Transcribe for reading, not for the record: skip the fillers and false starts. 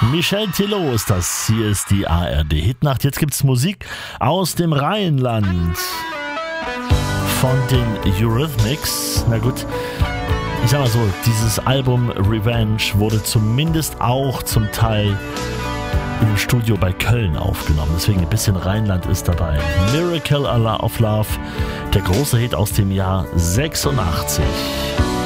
Michel Thilo ist das. Hier ist die ARD Hitnacht. Jetzt gibt's Musik aus dem Rheinland von den Eurythmics. Na gut, ich sag mal so, dieses Album Revenge wurde zumindest auch zum Teil im Studio bei Köln aufgenommen. Deswegen ein bisschen Rheinland ist dabei. Miracle of Love, der große Hit aus dem Jahr 86.